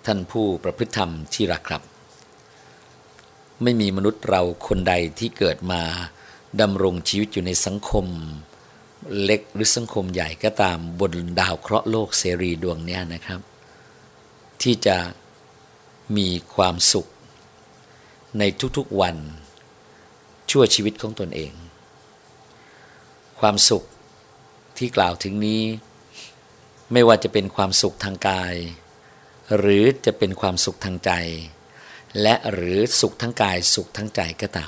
ท่านผู้ประพฤติธรรมที่รักครับไม่มีมนุษย์เราคนใดที่เกิดมาดำรงชีวิตอยู่ในสังคมเล็กหรือสังคมใหญ่ก็ตามบนดาวเคราะห์โลกเสรีดวงนี้นะครับที่จะมีความสุขในทุกๆวันชั่วชีวิตของตนเองความสุขที่กล่าวถึงนี้ไม่ว่าจะเป็นความสุขทางกายหรือจะเป็นความสุขทางใจและหรือสุขทั้งกายสุขทั้งใจก็ตาม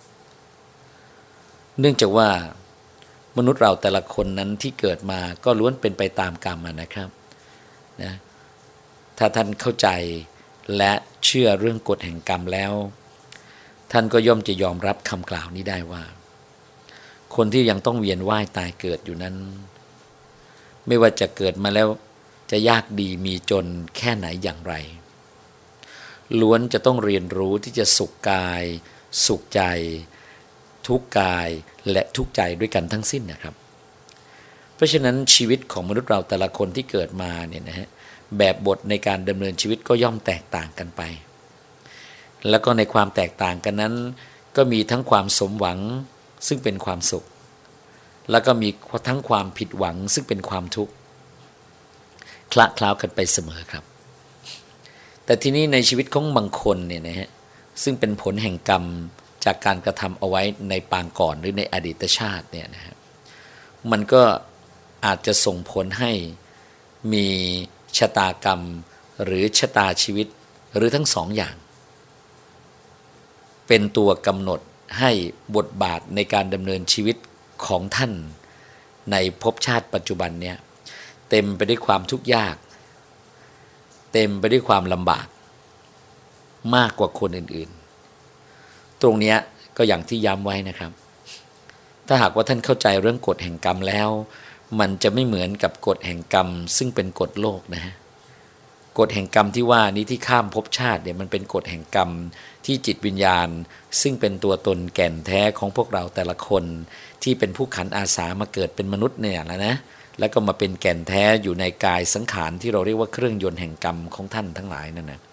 เนื่องจากว่ามนุษย์เราแต่ละคนนั้นที่เกิดมาก็ล้วนเป็นไปตามกรรมนะครับนะถ้าท่านเข้าใจและเชื่อเรื่องกฎแห่งกรรมแล้วท่านก็ย่อมจะยอมรับคำกล่าวนี้ได้ว่าคนที่ยังต้องเวียนว่ายตายเกิดอยู่นั้นไม่ว่าจะเกิดมาแล้วจะยากดีมีจนแค่ไหนอย่างไรล้วนจะต้องเรียนรู้ที่จะสุขกายสุขใจทุกกายและทุกใจด้วยกันทั้งสิ้นนะครับเพราะฉะนั้นชีวิตของมนุษย์เราแต่ละคนที่เกิดมาเนี่ยนะฮะแบบบทในการดำเนินชีวิตก็ย่อมแตกต่างกันไปแล้วก็ในความแตกต่างกันนั้นก็มีทั้งความสมหวังซึ่งเป็นความสุขแล้วก็มีทั้งความผิดหวังซึ่งเป็นความทุกข์คละเคล้ากันไปเสมอครับแต่ทีนี้ในชีวิตของบางคนเนี่ยนะฮะซึ่งเป็นผลแห่งกรรมจากการกระทำเอาไว้ในปางก่อนหรือในอดีตชาติเนี่ยนะฮะมันก็อาจจะส่งผลให้มีชะตากรรมหรือชะตาชีวิตหรือทั้งสองอย่างเป็นตัวกำหนดให้บทบาทในการดำเนินชีวิตของท่านในภพชาติปัจจุบันเนี่ยเต็มไปด้วยความทุกข์ยากเต็มไปด้วยความลำบากมากกว่าคนอื่นๆตรงนี้ก็อย่างที่ย้ำไว้นะครับถ้าหากว่าท่านเข้าใจเรื่องกฎแห่งกรรมแล้วมันจะไม่เหมือนกับกฎแห่งกรรมซึ่งเป็นกฎโลกนะฮะกฎแห่งกรรมที่ว่านี้ที่ข้ามภพชาติเนี่ยมันเป็นกฎแห่งกรรมที่จิตวิญญาณซึ่งเป็นตัวตนแก่นแท้ของพวกเราแต่ละคนที่เป็นผู้ขันอาสามาเกิดเป็นมนุษย์เนี่ยแล้วนะแล้วก็มาเป็นแก่นแท้อยู่ในกายสังขารที่เราเรียกว่าเครื่องยนต์แห่งกรรมของท่านทั้งหลายนั่นนะ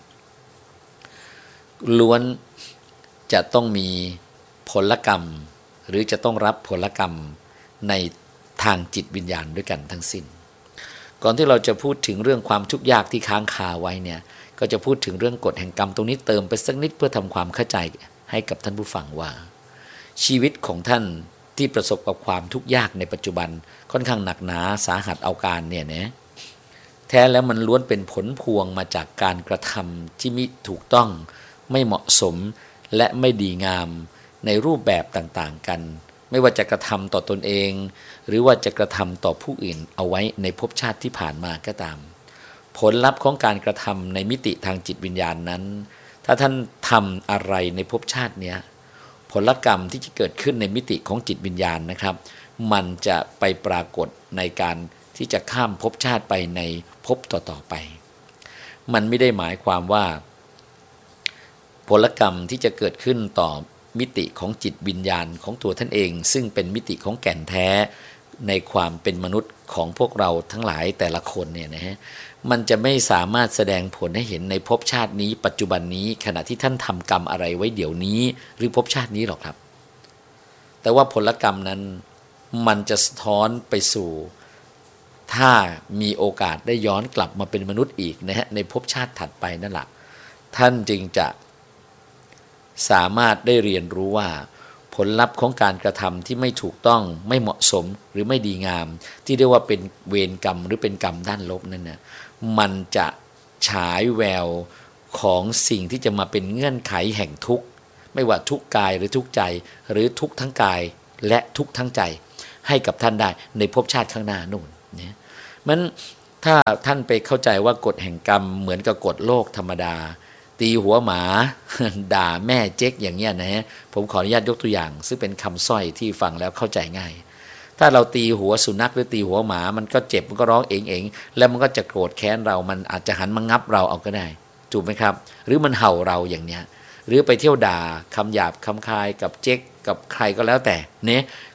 ล้วนจะต้องมีผลกรรมหรือจะต้องรับผลกรรมในทางจิตวิญญาณด้วยกันทั้งสิ้นก่อนที่เราจะพูดถึงเรื่องความทุกข์ยากที่ค้างคาไว้เนี่ยก็จะพูดถึงเรื่องกฎแห่งกรรมตรงนี้เติมไปสักนิดเพื่อทำความเข้าใจให้กับท่านผู้ฟังว่าชีวิตของท่านที่ประสบกับความทุกข์ยากในปัจจุบันค่อนข้างหนักหนาสาหัสเอาการเนี่ยนะแท้แล้วมันล้วนเป็นผลพวงมาจากการกระทำที่มิถูกต้องไม่เหมาะสมและไม่ดีงามในรูปแบบต่างๆกันไม่ว่าจะกระทำต่อตนเองหรือว่าจะกระทำต่อผู้อื่นเอาไว้ในภพชาติที่ผ่านมาก็ตามผลลัพธ์ของการกระทำในมิติทางจิตวิญญาณนั้นถ้าท่านทำอะไรในภพชาติเนี้ยผลกรรมที่จะเกิดขึ้นในมิติของจิตวิญญาณนะครับมันจะไปปรากฏในการที่จะข้ามภพชาติไปในภพต่อๆไปมันไม่ได้หมายความว่าผลกรรมที่จะเกิดขึ้นต่อมิติของจิตวิญญาณของตัวท่านเองซึ่งเป็นมิติของแก่นแท้ในความเป็นมนุษย์ของพวกเราทั้งหลายแต่ละคนเนี่ยนะฮะมันจะไม่สามารถแสดงผลให้เห็นในภพชาตินี้ปัจจุบันนี้ขณะที่ท่านทำกรรมอะไรไว้เดี๋ยวนี้หรือภพชาตินี้หรอกครับแต่ว่าผลกรรมนั้นมันจะสะท้อนไปสู่ถ้ามีโอกาสได้ย้อนกลับมาเป็นมนุษย์อีกนะฮะในภพชาติถัดไปนั่นแหละท่านจึงจะสามารถได้เรียนรู้ว่าผลลัพธ์ของการกระทำที่ไม่ถูกต้องไม่เหมาะสมหรือไม่ดีงามที่เรียกว่าเป็นเวรกรรมหรือเป็นกรรมด้านลบนั่นนะมันจะฉายแววของสิ่งที่จะมาเป็นเงื่อนไขแห่งทุกข์ไม่ว่าทุกข์กายหรือทุกข์ใจหรือทุกข์ทั้งกายและทุกข์ทั้งใจให้กับท่านได้ในภพชาติข้างหน้านู่นเนี่ยมันถ้าท่านไปเข้าใจว่ากฎแห่งกรรมเหมือนกับกฎโลกธรรมดาตีหัวหมาด่าแม่เจ๊กอย่างเงี้ยนะฮะผมขออนุญาตยกตัวอย่างซึ่งเป็นคำสร้อยที่ฟังแล้วเข้าใจง่ายถ้าเราตีหัวสุนัขหรือตีหัวหมามันก็เจ็บมันก็ร้องเองแล้วมันก็จะโกรธแค้นเรามันอาจจะหันมางับเราเอาก็ได้ถูกไหมครับหรือมันเห่าเราอย่างเนี้ยหรือไปเที่ยวด่าคำหยาบคำคายกับเจ๊กกับใครก็แล้วแต่เนี่ย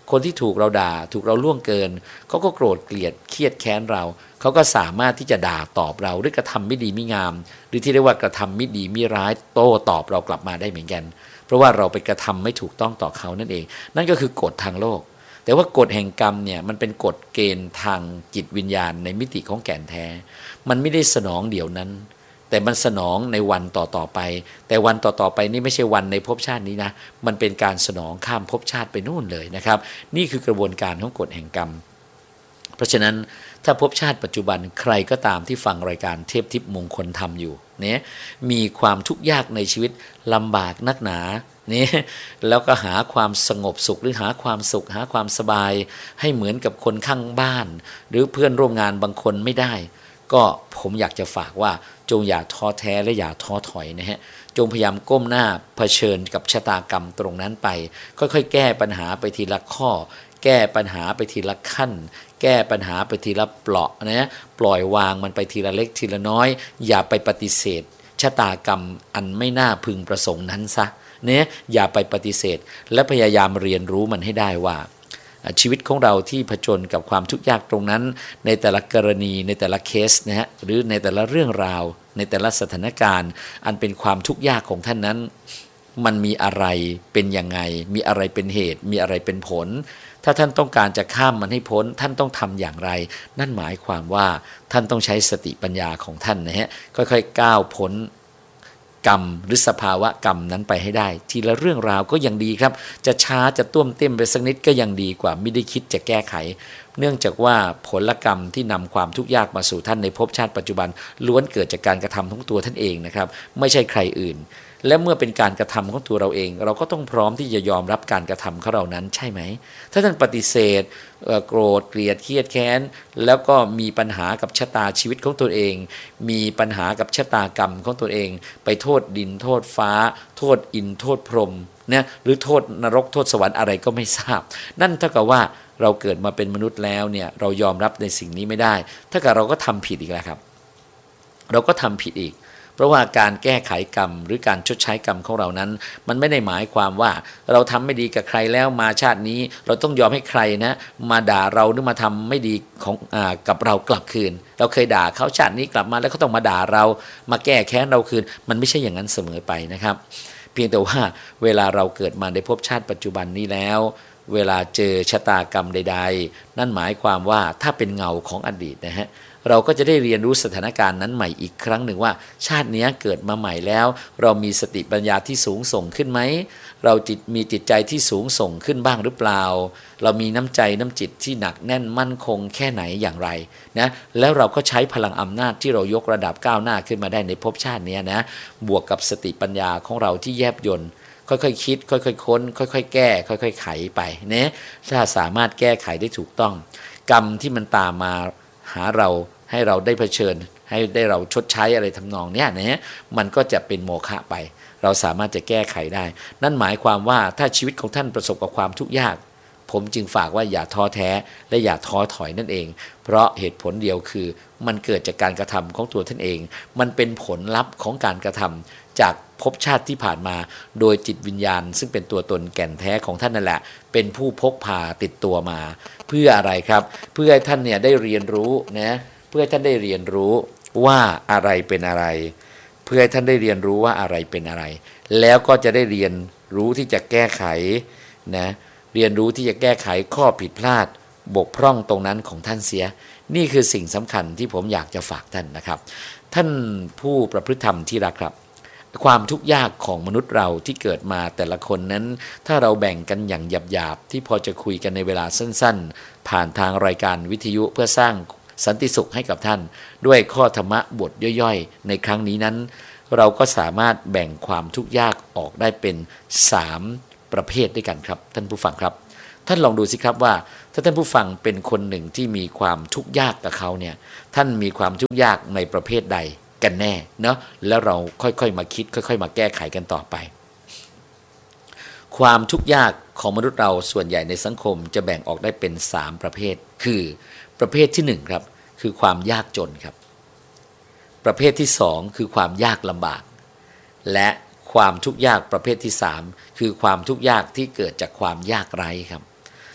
คนที่ถูกเราด่าถูกเราล่วงเกินเขาก็โกรธเกลียดเครียดแค้นเราเขาก็สามารถที่จะด่าตอบเราด้วยกระทำไม่ดีไม่งามหรือที่เรียกว่ากระทำไม่ดีไม่ร้ายโต้ตอบเรากลับมาได้เหมือนกันเพราะว่าเราไปกระทำไม่ถูกต้องต่อเขานั่นเองนั่นก็คือกฎทางโลกแต่ว่ากฎแห่งกรรมเนี่ยมันเป็นกฎเกณฑ์ทางจิตวิญญาณในมิติของแก่นแท้มันไม่ได้สนองเดี๋ยวนั้นแต่มันสนองในวันต่อๆไปแต่วันต่อๆไปนี่ไม่ใช่วันในภพชาตินี้นะมันเป็นการสนองข้ามภพชาติไปนู่นเลยนะครับนี่คือกระบวนการของกฎแห่งกรรมเพราะฉะนั้นถ้าภพชาติปัจจุบันใครก็ตามที่ฟังรายการเทพทิพย์มงคลธรรมอยู่เนี่ยมีความทุกข์ยากในชีวิตลำบากนักหนานี่แล้วก็หาความสงบสุขหรือหาความสุขหาความสบายให้เหมือนกับคนข้างบ้านหรือเพื่อนร่วมงานบางคนไม่ได้ก็ผมอยากจะฝากว่าจงอย่าท้อแท้และอย่าท้อถอยนะฮะจงพยายามก้มหน้าเผชิญกับชะตากรรมตรงนั้นไปค่อยๆแก้ปัญหาไปทีละข้อแก้ปัญหาไปทีละขั้นแก้ปัญหาไปทีละเปราะนะปล่อยวางมันไปทีละเล็กทีละน้อยอย่าไปปฏิเสธชะตากรรมอันไม่น่าพึงประสงค์นั้นซะเนี่ยอย่าไปปฏิเสธและพยายามเรียนรู้มันให้ได้ว่าชีวิตของเราที่ผจญกับความทุกข์ยากตรงนั้นในแต่ละกรณีในแต่ละเคสนะฮะหรือในแต่ละเรื่องราวในแต่ละสถานการณ์อันเป็นความทุกข์ยากของท่านนั้นมันมีอะไรเป็นยังไงมีอะไรเป็นเหตุมีอะไรเป็นผลถ้าท่านต้องการจะข้ามมันให้พ้นท่านต้องทำอย่างไรนั่นหมายความว่าท่านต้องใช้สติปัญญาของท่านนะฮะค่อยๆก้าวพ้นกรรมหรือสภาวะกรรมนั้นไปให้ได้ทีละเรื่องราวก็ยังดีครับจะช้าจะต้วมเต้มไปสักนิดก็ยังดีกว่าไม่ได้คิดจะแก้ไขเนื่องจากว่าผลกรรมที่นำความทุกข์ยากมาสู่ท่านในภพชาติปัจจุบันล้วนเกิดจากการกระทำของตัวท่านเองนะครับไม่ใช่ใครอื่นและเมื่อเป็นการกระทำของตัวเราเองเราก็ต้องพร้อมที่จะยอมรับการกระทำของเรานั้นใช่ไหมถ้าท่านปฏิเสธโกรธเกลียดเครียดแค้นแล้วก็มีปัญหากับชะตาชีวิตของตัวเองมีปัญหากับชะตากรรมของตัวเองไปโทษดินโทษฟ้าโทษอินโทษพรหมเนี่ยหรือโทษนรกโทษสวรรค์อะไรก็ไม่ทราบนั่นเท่ากับว่าเราเกิดมาเป็นมนุษย์แล้วเนี่ยเรายอมรับในสิ่งนี้ไม่ได้ถ้าเกิดเราก็ทำผิดอีกแล้วครับเราก็ทำผิดอีกเพราะว่าการแก้ไขกรรมหรือการชดใช้กรรมของเรานั้นมันไม่ได้หมายความว่าเราทำไม่ดีกับใครแล้วมาชาตินี้เราต้องยอมให้ใครนะมาด่าเราหรือมาทำไม่ดีของกับเรากลับคืนเราเคยด่าเขาชาตินี้กลับมาแล้วเขาต้องมาด่าเรามาแก้แค้นเราคืนมันไม่ใช่อย่างนั้นเสมอไปนะครับเพียงแต่ว่าเวลาเราเกิดมาในภพชาติปัจจุบันนี้แล้วเวลาเจอชะตากรรมใดๆนั่นหมายความว่าถ้าเป็นเงาของอดีตนะฮะเราก็จะได้เรียนรู้สถานการณ์นั้นใหม่อีกครั้งหนึ่งว่าชาตินี้เกิดมาใหม่แล้วเรามีสติปัญญาที่สูงส่งขึ้นไหมเรามีจิตใจที่สูงส่งขึ้นบ้างหรือเปล่าเรามีน้ำใจน้ำจิตที่หนักแน่นมั่นคงแค่ไหนอย่างไรนะแล้วเราก็ใช้พลังอำนาจที่เรายกระดับก้าวหน้าขึ้นมาได้ในภพชาตินี้นะบวกกับสติปัญญาของเราที่แยบยลค่อยๆคิดค่อยๆค้นค่อยๆแก้ค่อยๆไขไปนะถ้าสามารถแก้ไขได้ถูกต้องกรรมที่มันตามมาหาเราให้เราได้เผชิญให้ได้เราชดใช้อะไรทำนองเนี้ยนะมันก็จะเป็นโมฆะไปเราสามารถจะแก้ไขได้นั่นหมายความว่าถ้าชีวิตของท่านประสบกับความทุกข์ยากผมจึงฝากว่าอย่าท้อแท้และอย่าท้อถอยนั่นเองเพราะเหตุผลเดียวคือมันเกิดจากการกระทำของตัวท่านเองมันเป็นผลลัพธ์ของการกระทำจากภพชาติที่ผ่านมาโดยจิตวิญญาณซึ่งเป็นตัวตนแก่นแท้ของท่านนั่นแหละเป็นผู้พกพาติดตัวมาเพื่ออะไรครับเพื่อให้ท่านเนี่ยได้เรียนรู้นะเพื่อให้ท่านได้เรียนรู้ว่าอะไรเป็นอะไรเพื่อให้ท่านได้เรียนรู้ว่าอะไรเป็นอะไรแล้วก็จะได้เรียนรู้ที่จะแก้ไขนะเรียนรู้ที่จะแก้ไขข้อผิดพลาดบกพร่องตรงนั้นของท่านเสียนี่คือสิ่งสำคัญที่ผมอยากจะฝากท่านนะครับท่านผู้ประพฤติธรรมที่รักครับความทุกข์ยากของมนุษย์เราที่เกิดมาแต่ละคนนั้นถ้าเราแบ่งกันอย่างหยาบๆที่พอจะคุยกันในเวลาสั้นๆผ่านทางรายการวิทยุเพื่อสร้างสันติสุขให้กับท่านด้วยข้อธรรมะบทย่อยๆในครั้งนี้นั้นเราก็สามารถแบ่งความทุกข์ยากออกได้เป็น3ประเภทด้วยกันครับท่านผู้ฟังครับท่านลองดูสิครับว่าถ้าท่านผู้ฟังเป็นคนหนึ่งที่มีความทุกข์ยากกับเขาเนี่ยท่านมีความทุกข์ยากในประเภทใดกันแน่เนาะแล้วเราค่อยๆมาคิดค่อยๆมาแก้ไขกันต่อไปความทุกข์ยากของมนุษย์เราส่วนใหญ่ในสังคมจะแบ่งออกได้เป็น3ประเภทคือประเภทที่1ครับคือความยากจนครับประเภทที่2คือความยากลำบากและความทุกข์ยากประเภทที่3คือความทุกข์ยากที่เกิดจากความยากไร้ครับ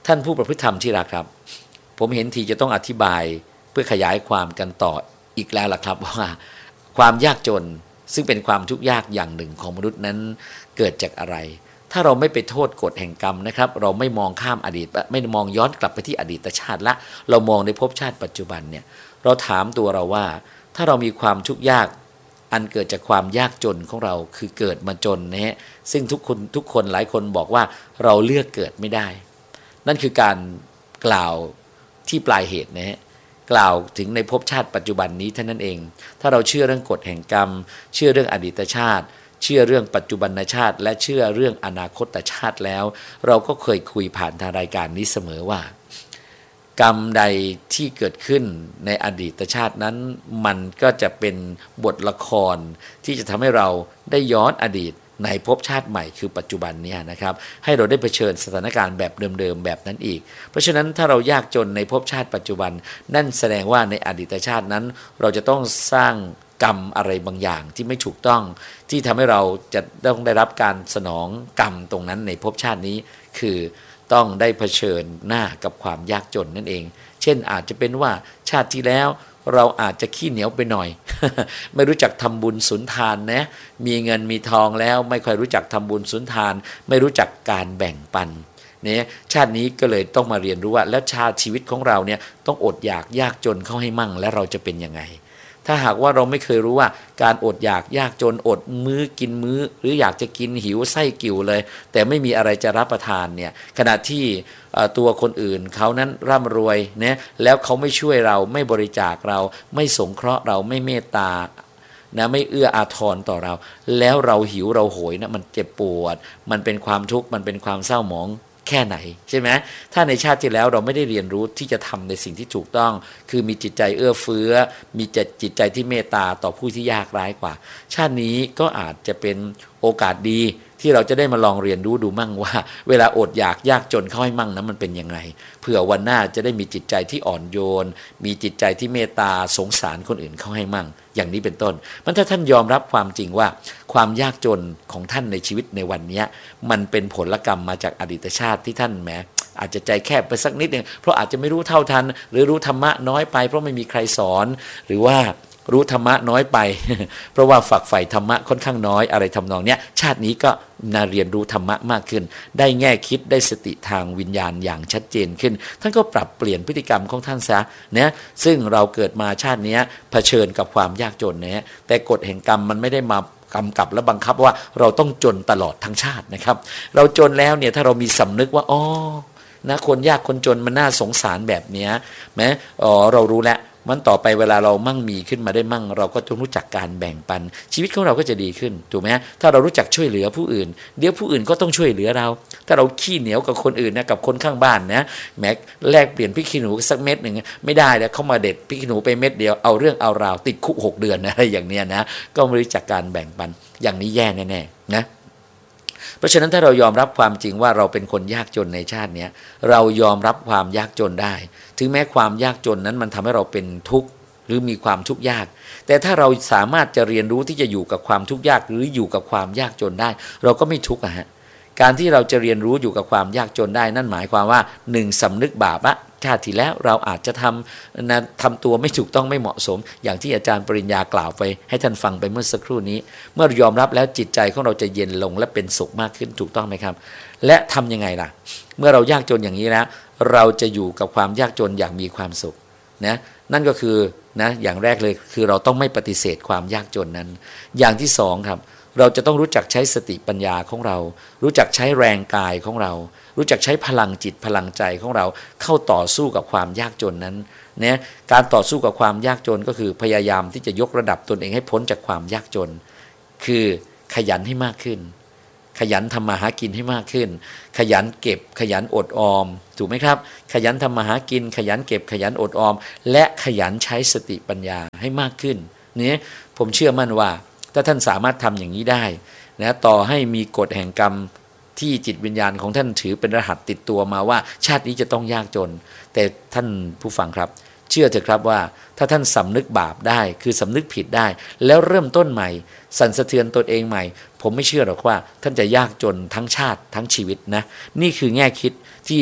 ท่านผู้ประพฤติธรรมที่รักครับผมเห็นทีจะต้องอธิบายเพื่อขยายความกันต่ออีกแล้วล่ะครับว่าความยากจนซึ่งเป็นความทุกข์ยากอย่างหนึ่งของมนุษย์นั้นเกิดจากอะไรถ้าเราไม่ไปโทษกฎแห่งกรรมนะครับเราไม่มองข้ามอดีตไม่มองย้อนกลับไปที่อดีตชาติละเรามองในภพชาติปัจจุบันเนี่ยเราถามตัวเราว่าถ้าเรามีความทุกข์ยากอันเกิดจากความยากจนของเราคือเกิดมาจนนะฮะซึ่งทุกคนหลายคนบอกว่าเราเลือกเกิดไม่ได้นั่นคือการกล่าวที่ปลายเหตุนะฮะกล่าวถึงในภพชาติปัจจุบันนี้เท่านั้นเองถ้าเราเชื่อเรื่องกฎแห่งกรรมเชื่อเรื่องอดีตชาติเชื่อเรื่องปัจจุบันชาติและเชื่อเรื่องอนาคตชาติแล้วเราก็เคยคุยผ่านทางรายการนี้เสมอว่ากรรมใดที่เกิดขึ้นในอดีตชาตินั้นมันก็จะเป็นบทละครที่จะทำให้เราได้ย้อนอดีตในภพชาติใหม่คือปัจจุบันนี้นะครับให้เราได้เผชิญสถานการณ์แบบเดิมๆแบบนั้นอีกเพราะฉะนั้นถ้าเรายากจนในภพชาติปัจจุบันนั่นแสดงว่าในอดีตชาตินั้นเราจะต้องสร้างกรรมอะไรบางอย่างที่ไม่ถูกต้องที่ทำให้เราจะต้องได้รับการสนองกรรมตรงนั้นในภพชาตินี้คือต้องได้เผชิญหน้ากับความยากจนนั่นเองเช่นอาจจะเป็นว่าชาติที่แล้วเราอาจจะขี้เหนียวไปหน่อย ไม่รู้จักทำบุญสุนทานนะมีเงินมีทองแล้วไม่ค่อยรู้จักทำบุญสุนทานไม่รู้จักการแบ่งปันเนี่ยชาตินี้ก็เลยต้องมาเรียนรู้ว่าแล้วชาติชีวิตของเราเนี่ยต้องอดอยากยากจนเข้าให้มั่งและเราจะเป็นยังไงถ้าหากว่าเราไม่เคยรู้ว่าการอดอยากยากจนอดมื้อกินมื้อหรืออยากจะกินหิวไส้กิ่วเลยแต่ไม่มีอะไรจะรับประทานเนี่ยขณะที่ตัวคนอื่นเขานั้นร่ำรวยเนี่ยแล้วเขาไม่ช่วยเราไม่บริจาคเราไม่สงเคราะห์เราไม่เมตตานะไม่เอื้ออาทรต่อเราแล้วเราหิวเราโหยนะมันเจ็บปวดมันเป็นความทุกข์มันเป็นความเศร้าหมองแค่ไหนใช่ไหมถ้าในชาติที่แล้วเราไม่ได้เรียนรู้ที่จะทำในสิ่งที่ถูกต้องคือมีจิตใจเอื้อเฟื้อมีจิตใจที่เมตตาต่อผู้ที่ยากไร้กว่าชาตินี้ก็อาจจะเป็นโอกาสดีที่เราจะได้มาลองเรียนรู้ดูมั่งว่าเวลาอดอยากยากจนเข้าให้มั่งนะมันเป็นยังไงเผื่อวันหน้าจะได้มีจิตใจที่อ่อนโยนมีจิตใจที่เมตตาสงสารคนอื่นเข้าให้มั่งอย่างนี้เป็นต้นมันถ้าท่านยอมรับความจริงว่าความยากจนของท่านในชีวิตในวันนี้มันเป็นผลกรรมมาจากอดีตชาติที่ท่านแม้อาจจะใจแคบไปสักนิดนึงเพราะอาจจะไม่รู้เท่าทันหรือรู้ธรรมะน้อยไปเพราะไม่มีใครสอนหรือว่ารู้ธรรมะน้อยไป เพราะว่าฝักใฝ่ธรรมะค่อนข้างน้อยอะไรทำนองเนี้ยชาตินี้ก็น่าเรียนรู้ธรรมะมากขึ้นได้แง่คิดได้สติทางวิญญาณอย่างชัดเจนขึ้นท่านก็ปรับเปลี่ยนพฤติกรรมของท่านซะเนี่ยซึ่งเราเกิดมาชาตินี้เผชิญกับความยากจนเนี่ยแต่กฎแห่งกรรมมันไม่ได้มากำกับและบังคับว่าเราต้องจนตลอดทั้งชาตินะครับเราจนแล้วเนี่ยถ้าเรามีสำนึกว่าอ๋อนะคนยากคนจนมันน่าสงสารแบบเนี้ยแม้เรารู้แล้วมันต่อไปเวลาเรามั่งมีขึ้นมาได้มั่งเราก็ต้องรู้จักการแบ่งปันชีวิตของเราก็จะดีขึ้นถูกไหมถ้าเรารู้จักช่วยเหลือผู้อื่นเดี๋ยวผู้อื่นก็ต้องช่วยเหลือเราถ้าเราขี้เหนียวกับคนอื่นนะกับคนข้างบ้านนะแม้แลกเปลี่ยนพริกขี้หนูสักเม็ดหนึ่งไม่ได้แล้วเข้ามาเด็ดพริกขี้หนูไปเม็ดเดียวเอาเรื่องเอาราวติดคุก6 เดือนอะไรอย่างเนี้ยนะก็ไม่รู้จักการแบ่งปันอย่างนี้แย่แน่ๆนะเพราะฉะนั้นถ้าเรายอมรับความจริงว่าเราเป็นคนยากจนในชาตินี้เรายอมรับความยากจนได้ถึงแม้ความยากจนนั้นมันทำให้เราเป็นทุกข์หรือมีความทุกข์ยากแต่ถ้าเราสามารถจะเรียนรู้ที่จะอยู่กับความทุกข์ยากหรืออยู่กับความยากจนได้เราก็ไม่ทุกข์ฮะการที่เราจะเรียนรู้อยู่กับความยากจนได้นั่นหมายความว่า1สำนึกบาปละชาติที่แล้วเราอาจจะทำตัวไม่ถูกต้องไม่เหมาะสมอย่างที่อาจารย์ปริญญากล่าวไปให้ท่านฟังไปเมื่อสักครู่นี้เมื่อยอมรับแล้วจิตใจของเราจะเย็นลงและเป็นสุขมากขึ้นถูกต้องไหมครับและทำยังไงล่ะเมื่อเรายากจนอย่างนี้แล้วเราจะอยู่กับความยากจนอย่างมีความสุขนะนั่นก็คือนะอย่างแรกเลยคือเราต้องไม่ปฏิเสธความยากจนนั้นอย่างที่2ครับเราจะต้องรู้จักใช้สติปัญญาของเรารู้จักใช้แรงกายของเรารู้จักใช้พลังจิตพลังใจของเราเข้าต่อสู้กับความยากจนนั้นเนี่ยการต่อสู้กับความยากจนก็คือพยายามที่จะยกระดับตนเองให้พ้นจากความยากจนคือขยันให้มากขึ้นขยันทำมาหากินให้มากขึ้นขยันเก็บขยันอดออมถูกไหมครับขยันทำมาหากินขยันเก็บขยันอดออมและขยันใช้สติปัญญาให้มากขึ้นนี่ผมเชื่อมั่นว่าถ้าท่านสามารถทำอย่างนี้ได้นะต่อให้มีกฎแห่งกรรมที่จิตวิญญาณของท่านถือเป็นรหัสติดตัวมาว่าชาตินี้จะต้องยากจนแต่ท่านผู้ฟังครับเชื่อเถอะครับว่าถ้าท่านสำนึกบาปได้คือสำนึกผิดได้แล้วเริ่มต้นใหม่สั่นสะเทือนตนเองใหม่ผมไม่เชื่อหรอกว่าท่านจะยากจนทั้งชาติทั้งชีวิตนะนี่คือแง่คิดที่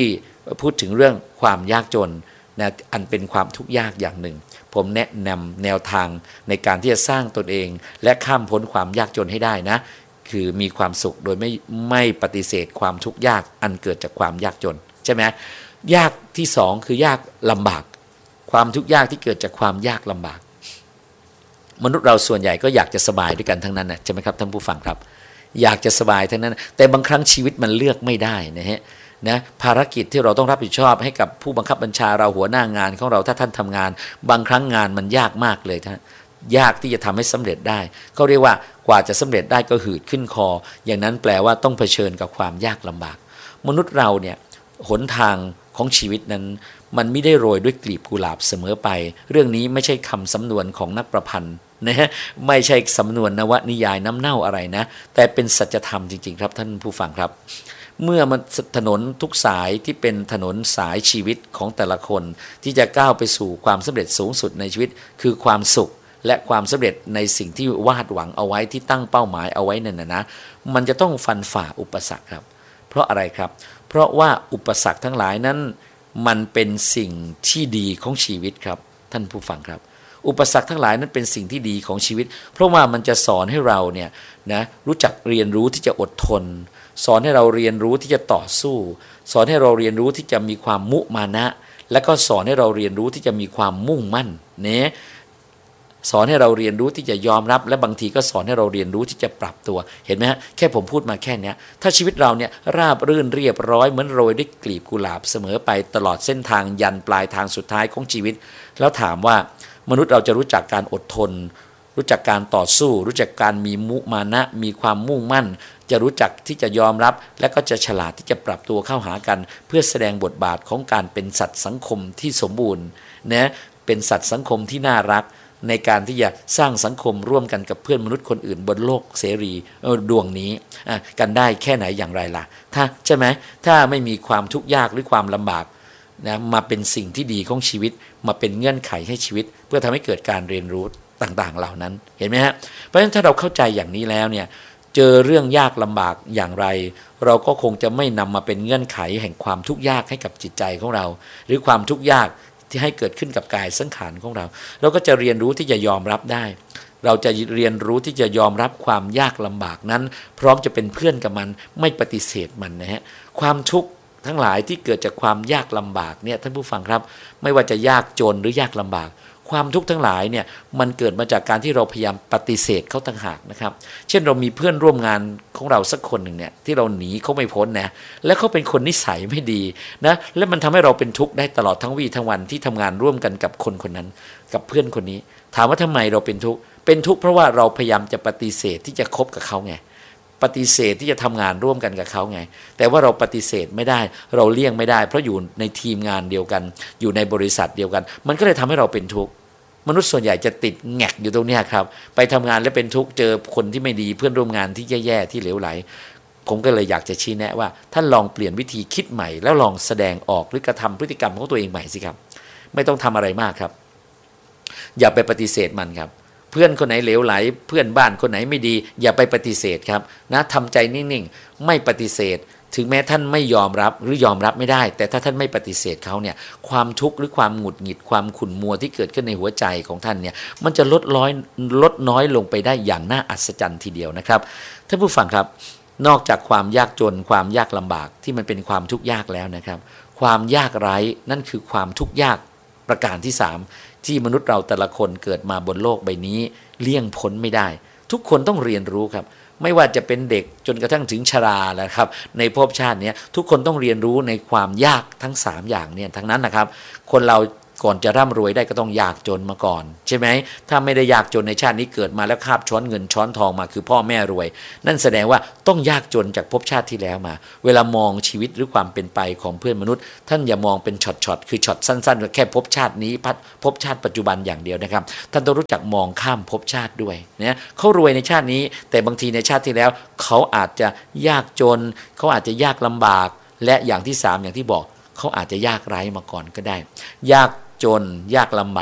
พูดถึงเรื่องความยากจนนะอันเป็นความทุกข์ยากอย่างหนึ่งผมแนะนำแนวทางในการที่จะสร้างตนเองและข้ามพ้นความยากจนให้ได้นะคือมีความสุขโดยไม่ปฏิเสธความทุกข์ยากอันเกิดจากความยากจนใช่ไหมยากที่สองคือยากลำบากความทุกข์ยากที่เกิดจากความยากลำบากมนุษย์เราส่วนใหญ่ก็อยากจะสบายด้วยกันทั้งนั้นนะใช่ไหมครับท่านผู้ฟังครับอยากจะสบายทั้งนั้นแต่บางครั้งชีวิตมันเลือกไม่ได้นะฮะนะภารกิจที่เราต้องรับผิดชอบให้กับผู้บังคับบัญชาเราหัวหน้างานของเราถ้าท่านทำงานบางครั้งงานมันยากมากเลยท่านยากที่จะทำให้สำเร็จได้เขาเรียกว่ากว่าจะสำเร็จได้ก็หืดขึ้นคออย่างนั้นแปลว่าต้องเผชิญกับความยากลำบากมนุษย์เราเนี่ยหนทางของชีวิตนั้นมันไม่ได้โรยด้วยกลีบกุหลาบเสมอไปเรื่องนี้ไม่ใช่คำสำนวนของนักประพันธ์นะฮะไม่ใช่สำนวนนวนิยายน้ำเน่าอะไรนะแต่เป็นสัจธรรมจริงๆครับท่านผู้ฟังครับเมื่อมันถนนทุกสายที่เป็นถนนสายชีวิตของแต่ละคนที่จะก้าวไปสู่ความสำเร็จสูงสุดในชีวิตคือความสุขและความสำเร็จในสิ่งที่วาดหวังเอาไว้ที่ตั้งเป้าหมายเอาไว้นั่นนะมันจะต้องฟันฝ่าอุปสรรคครับเพราะอะไรครับเพราะว่าอุปสรรคทั้งหลายนั้นมันเป็นสิ่งที่ดีของชีวิตครับท่านผู้ฟังครับอุปสรรคทั้งหลายนั้นเป็นสิ่งที่ดีของชีวิตเพราะว่ามันจะสอนให้เราเนี่ยนะรู้จักเรียนรู้ที่จะอดทนสอนให้เราเรียนรู้ที่จะต่อสู้สอนให้เราเรียนรู้ที่จะมีความมุมานะและก็สอนให้เราเรียนรู้ที่จะมีความมุ่งมั่นเนี่ยสอนให้เราเรียนรู้ที่จะยอมรับและบางทีก็สอนให้เราเรียนรู้ที่จะปรับตัวเห็นไหมฮะแค่ผมพูดมาแค่นี้ถ้าชีวิตเราเนี่ยราบรื่นเรียบร้อยเหมือนโรยด้วยกลีบกุหลาบเสมอไปตลอดเส้นทางยันปลายทางสุดท้ายของชีวิตแล้วถามว่ามนุษย์เราจะรู้จักการอดทนรู้จักการต่อสู้รู้จักการมีมุมานะมีความมุ่งมั่นจะรู้จักที่จะยอมรับและก็จะฉลาดที่จะปรับตัวเข้าหากันเพื่อแสดงบทบาทของการเป็นสัตว์สังคมที่สมบูรณ์นะเป็นสัตว์สังคมที่น่ารักในการที่จะสร้างสังคมร่วมกันกับเพื่อนมนุษย์คนอื่นบนโลกเสรีดวงนี้กันได้แค่ไหนอย่างไรล่ะถ้าใช่ไหมถ้าไม่มีความทุกข์ยากหรือความลำบากนะมาเป็นสิ่งที่ดีของชีวิตมาเป็นเงื่อนไขให้ชีวิตเพื่อทำให้เกิดการเรียนรู้ต่างๆเหล่านั้นเห็นไหมฮะเพราะฉะนั้นถ้าเราเข้าใจอย่างนี้แล้วเนี่ยเจอเรื่องยากลำบากอย่างไรเราก็คงจะไม่นำมาเป็นเงื่อนไขแห่งความทุกข์ยากให้กับจิตใจของเราหรือความทุกข์ยากที่ให้เกิดขึ้นกับกายสังขารของเราเราก็จะเรียนรู้ที่จะยอมรับได้เราจะเรียนรู้ที่จะยอมรับความยากลำบากนั้นพร้อมจะเป็นเพื่อนกับมันไม่ปฏิเสธมันนะฮะความทุกข์ทั้งหลายที่เกิดจากความยากลำบากเนี่ยท่านผู้ฟังครับไม่ว่าจะยากจนหรือยากลำบากความทุกข์ทั้งหลายเนี่ยมันเกิดมาจากการที่เราพยายามปฏิเสธเขาต่างหากนะครับเช่นเรามีเพื่อนร่วมงานของเราสักคนหนึ่งเนี่ยที่เราหนีเขาไม่พ้นนะแล้วเขาเป็นคนนิสัยไม่ดีนะและมันทำให้เราเป็นทุกข์ได้ตลอดทั้งวี่ทั้งวันที่ทำงานร่วมกันกับคนคนนั้นกับเพื่อนคนนี้ถามว่าทำไมเราเป็นทุกข์เพราะว่าเราพยายามจะปฏิเสธที่จะคบกับเขาไงปฏิเสธที่จะทำงานร่วมกันกับเขาไงแต่ว่าเราปฏิเสธไม่ได้เราเลี่ยงไม่ได้เพราะอยู่ในทีมงานเดียวกันอยู่ในบริษัทเดียวกันมันก็เลยทำให้เราเป็นทุกข์มนุษย์ส่วนใหญ่จะติดแงกอยู่ตรงนี้ครับไปทำงานแล้วเป็นทุกข์เจอคนที่ไม่ดีเพื่อนร่วมงานที่แย่ๆที่เหลวไหลผมก็เลยอยากจะชี้แนะว่าท่านลองเปลี่ยนวิธีคิดใหม่แล้วลองแสดงออกหรือกระทำพฤติกรรมของตัวเองใหม่สิครับไม่ต้องทำอะไรมากครับอย่าไปปฏิเสธมันครับเพื่อนคนไหนเหลวไหลเพื่อนบ้านคนไหนไม่ดีอย่าไปปฏิเสธครับนะทำใจนิ่งๆไม่ปฏิเสธถึงแม้ท่านไม่ยอมรับหรือยอมรับไม่ได้แต่ถ้าท่านไม่ปฏิเสธเขาเนี่ยความทุกข์หรือความหงุดหงิดความขุ่นมัวที่เกิดขึ้นในหัวใจของท่านเนี่ยมันจะลดน้อยลงไปได้อย่างน่าอัศจรรย์ทีเดียวนะครับท่านผู้ฟังครับนอกจากความยากจนความยากลำบากที่มันเป็นความทุกข์ยากแล้วนะครับความยากไร้นั่นคือความทุกข์ยากประการที่3ที่มนุษย์เราแต่ละคนเกิดมาบนโลกใบนี้เลี่ยงพ้นไม่ได้ทุกคนต้องเรียนรู้ครับไม่ว่าจะเป็นเด็กจนกระทั่งถึงชราแล้วครับในภพชาตินี้ทุกคนต้องเรียนรู้ในความยากทั้ง3อย่างเนี่ยทั้งนั้นนะครับคนเราก่อนจะร่ำรวยได้ก็ต้องยากจนมาก่อนใช่ไหมถ้าไม่ได้ยากจนในชาตินี้เกิดมาแล้วคาบช้อนเงินช้อนทองมาคือพ่อแม่รวยนั่นแสดงว่าต้องยากจนจากภพชาติที่แล้วมาเวลามองชีวิตหรือความเป็นไปของเพื่อนมนุษย์ท่านอย่ามองเป็นช็อตคือช็อตสั้นๆแค่ภพชาตินี้ภพชาติปัจจุบันอย่างเดียวนะครับท่านต้องรู้จักมองข้ามภพชาติด้วยเนี่ยเขารวยในชาตินี้แต่บางทีในชาติที่แล้วเขาอาจจะยากจนเขาอาจจะยากลำบากและอย่างที่3อย่างที่บอกเขาอาจจะยากไร้มาก่อนก็ได้ยากจนยากลำบาก